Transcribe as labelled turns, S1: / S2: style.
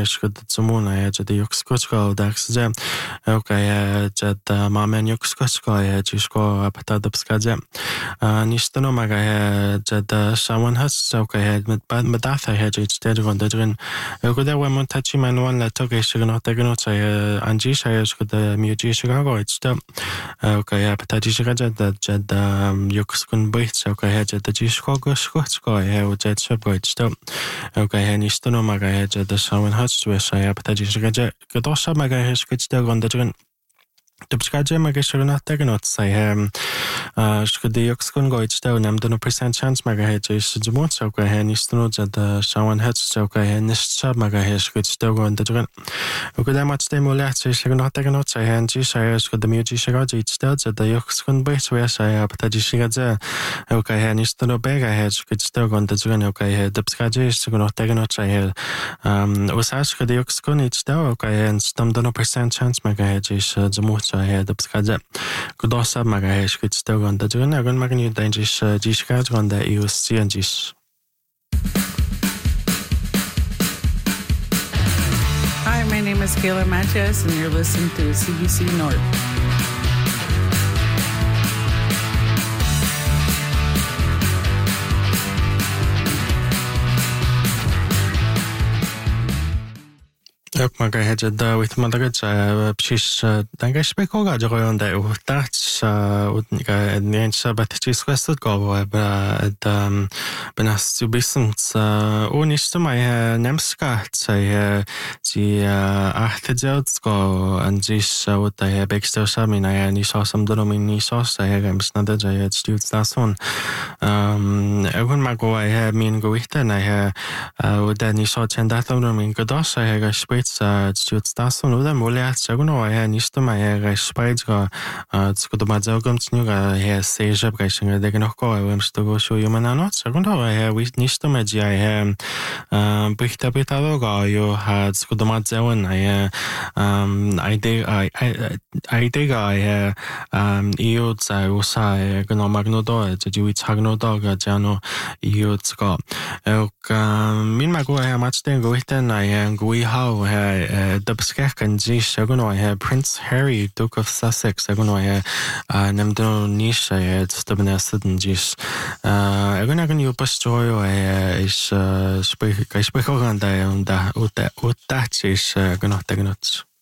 S1: skudtsumuna jad yukskutsko daksje jad mamen yukskutsko jisko patadapskaje nistano maga jad shawan has madatha jitstedron dadrin goda wemon tachi manuan la toge shigno tegno anji shayashkuda muji shigago itsta patadi shigaja jad yukskun bait jad jisko skutsko jad shabgo itsta nistano maga jad shawan has patadi shigaja godosha maga skutstedron dadrin Dubskaje magishurna tegnot say shkudi yukskun go itsta namdano percent chance maga is jumot sauka nistano jad shawan has sauka nischa maga skutsta go dadrin ugoda matste mulat shigno tegnot say anji shkud muji shigaji itsta jad yukskun bait say patadi shigaja nistano bega skutsta go dadrin dubskaje shigno tegnot say usash shkud yukskun itsta stamdano percent chance maga is jumot dubskaje godosa maga skutsta go dadrin agun magni danjis jishkaj go da ius.
S2: Hi, my name is Kayla Matches, and you're listening to CBC North.
S1: Maga jad with madagaj pshish dangash bekoga jogon da utats utnika nensa batchis kwestud go benas subisens unista mai nemska say ji ahtjauts go anjis uta bekster samina ni so sam donomin ni so say games nada jayat studs dason egun mago min go ihta na uda ni so chendatom min godos say studs dason uda moliat saguno nista mai spaid go skudo mazogum tnuga sejab gaishinga degnoko wemstogo sho yumanano saguno we nista maji bihta bitado go yo had skudo mazawan idega iot usa gno magnodo ju tagnodo ga jano iot go min mago matsten go iten gui how dubskek and ji saguno Prince Harry, Duke of Sussex saguno namdo nisha stabnested jis agun yupas joyo is sprekoganda unda utach is gno tegnots